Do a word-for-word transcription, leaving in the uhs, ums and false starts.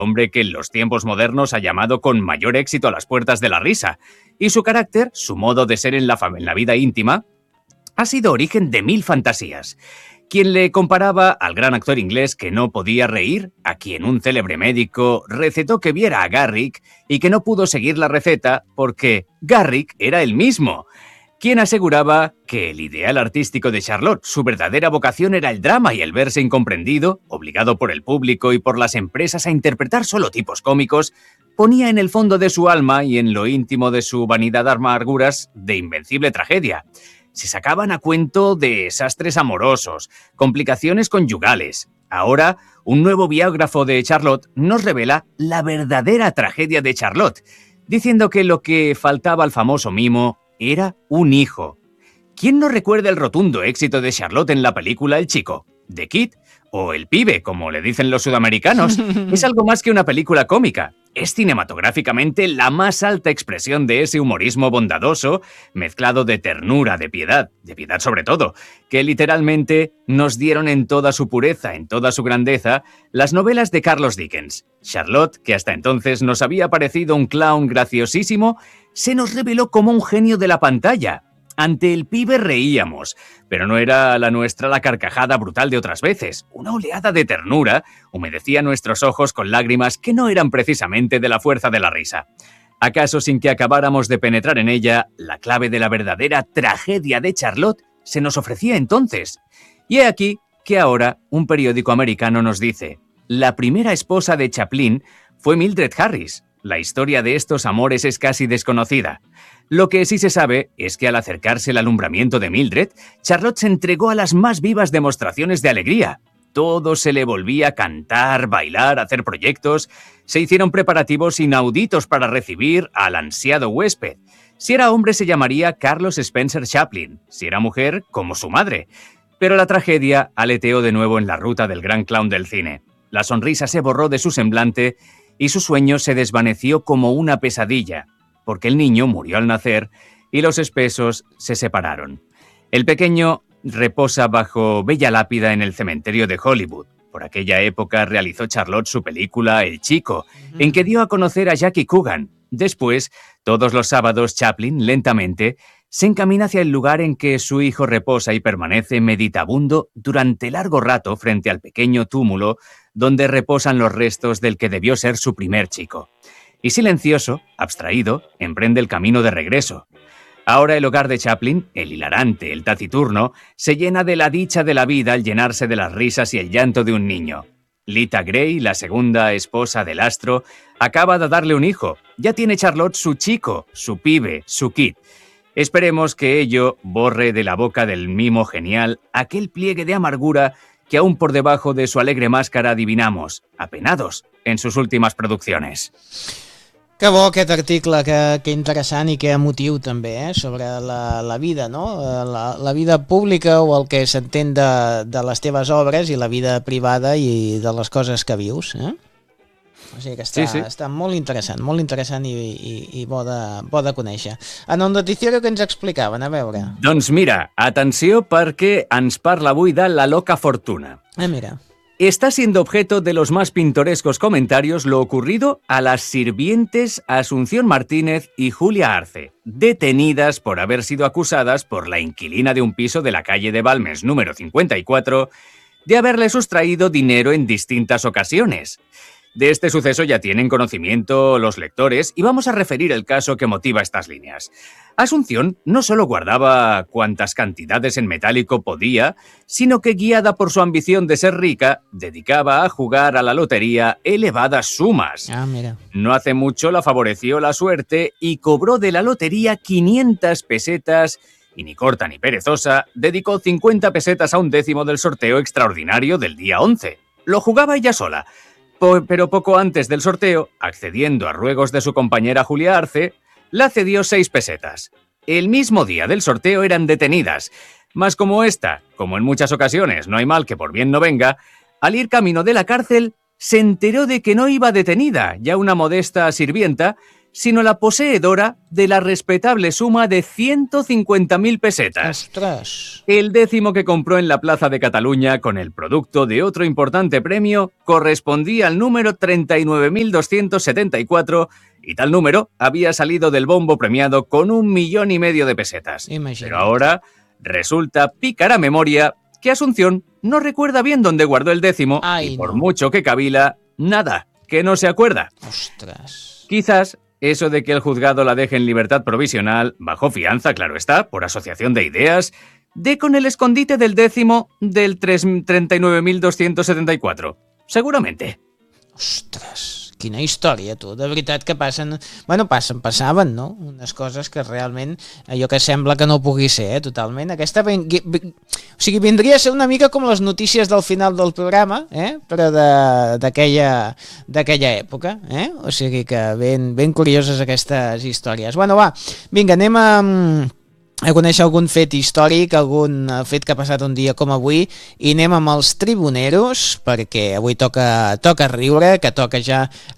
hombre que en los tiempos modernos ha llamado con mayor éxito a las puertas de la risa, y su carácter, su modo de ser en la, en la vida íntima, ha sido origen de mil fantasías. Quien le comparaba al gran actor inglés que no podía reír, a quien un célebre médico recetó que viera a Garrick y que no pudo seguir la receta porque Garrick era el mismo. Quien aseguraba que el ideal artístico de Charlotte, su verdadera vocación era el drama y el verse incomprendido, obligado por el público y por las empresas a interpretar solo tipos cómicos, ponía en el fondo de su alma y en lo íntimo de su vanidad amarguras de invencible tragedia. Se sacaban a cuento de desastres amorosos, complicaciones conyugales. Ahora, un nuevo biógrafo de Charlotte nos revela la verdadera tragedia de Charlotte, diciendo que lo que faltaba al famoso mimo era un hijo. ¿Quién no recuerda el rotundo éxito de Charlotte en la película El Chico? ¿The Kid? O El Pibe, como le dicen los sudamericanos. Es algo más que una película cómica. Es cinematográficamente la más alta expresión de ese humorismo bondadoso, mezclado de ternura, de piedad, de piedad sobre todo, que literalmente nos dieron en toda su pureza, en toda su grandeza, las novelas de Charles Dickens. Charlotte, que hasta entonces nos había parecido un clown graciosísimo, se nos reveló como un genio de la pantalla. Ante El Pibe reíamos, pero no era la nuestra la carcajada brutal de otras veces. Una oleada de ternura humedecía nuestros ojos con lágrimas que no eran precisamente de la fuerza de la risa. ¿Acaso sin que acabáramos de penetrar en ella, la clave de la verdadera tragedia de Charlotte se nos ofrecía entonces? Y he aquí que ahora un periódico americano nos dice: la primera esposa de Chaplin fue Mildred Harris. La historia de estos amores es casi desconocida. Lo que sí se sabe es que al acercarse el alumbramiento de Mildred, Charlotte se entregó a las más vivas demostraciones de alegría. Todo se le volvía a cantar, bailar, hacer proyectos. Se hicieron preparativos inauditos para recibir al ansiado huésped. Si era hombre se llamaría Carlos Spencer Chaplin, si era mujer, como su madre. Pero la tragedia aleteó de nuevo en la ruta del gran clown del cine. La sonrisa se borró de su semblante y su sueño se desvaneció como una pesadilla, porque el niño murió al nacer y los espesos se separaron. El pequeño reposa bajo bella lápida en el cementerio de Hollywood. Por aquella época realizó Charlotte su película El Chico, en que dio a conocer a Jackie Coogan. Después, todos los sábados, Chaplin, lentamente, se encamina hacia el lugar en que su hijo reposa y permanece meditabundo durante largo rato frente al pequeño túmulo donde reposan los restos del que debió ser su primer chico. Y silencioso, abstraído, emprende el camino de regreso. Ahora el hogar de Chaplin, el hilarante, el taciturno, se llena de la dicha de la vida al llenarse de las risas y el llanto de un niño. Lita Gray, la segunda esposa del astro, acaba de darle un hijo. Ya tiene Charlotte su chico, su pibe, su kid. Esperemos que ello borre de la boca del mimo genial aquel pliegue de amargura que aún por debajo de su alegre máscara adivinamos, apenados, en sus últimas producciones. Que bo aquest article, que, que interessant i que emotiu també, eh, sobre la, la vida, no? La, la vida pública o el que s'entén de, de les teves obres i la vida privada i de les coses que vius, eh? O sigui que està, sí, sí. està molt interessant, molt interessant i, i, i bo, de, bo de conèixer. En el noticiari que ens explicaven, a veure. Doncs mira, atenció perquè ens parla avui de la loca fortuna. Ah, mira. Está siendo objeto de los más pintorescos comentarios lo ocurrido a las sirvientes Asunción Martínez y Julia Arce, detenidas por haber sido acusadas por la inquilina de un piso de la calle de Balmes número cincuenta y cuatro de haberle sustraído dinero en distintas ocasiones. De este suceso ya tienen conocimiento los lectores y vamos a referir el caso que motiva estas líneas. Asunción no solo guardaba cuantas cantidades en metálico podía, sino que guiada por su ambición de ser rica, dedicaba a jugar a la lotería elevadas sumas. Ah, mira. No hace mucho la favoreció la suerte y cobró de la lotería quinientas pesetas y ni corta ni perezosa, dedicó cincuenta pesetas a un décimo del sorteo extraordinario del día once. Lo jugaba ella sola. Pero poco antes del sorteo, accediendo a ruegos de su compañera Julia Arce, la cedió seis pesetas. El mismo día del sorteo eran detenidas, mas como esta, como en muchas ocasiones, no hay mal que por bien no venga, al ir camino de la cárcel, se enteró de que no iba detenida, ya una modesta sirvienta, sino la poseedora de la respetable suma de ciento cincuenta mil pesetas. Ostres. El décimo que compró en la Plaza de Cataluña con el producto de otro importante premio correspondía al número treinta y nueve mil doscientos setenta y cuatro y tal número había salido del bombo premiado con un millón y medio de pesetas. Imagínate. Pero ahora resulta pícara memoria que Asunción no recuerda bien dónde guardó el décimo. Ay, y por no. mucho que cavila, nada, que no se acuerda. Ostras. Quizás eso de que el juzgado la deje en libertad provisional, bajo fianza, claro está, por asociación de ideas, dé con el escondite del décimo del treinta y nueve mil doscientos setenta y cuatro. Seguramente. Ostres, quina història, tu. De veritat que passen... Bueno, passen, passaven, no? Unes coses que realment, allò que sembla que no pugui ser, eh? Totalment. Aquesta... Ben... O sigui, vindria a ser una mica com les notícies del final del programa, eh? Però d'aquella d'aquella època, eh? O sigui que ben, ben curioses aquestes històries. Bueno, va, vinga, anem a... a conèixer algun fet històric, algun fet que ha passat un dia com avui, i anem amb els tribuneros, perquè avui toca, toca riure, que toca ja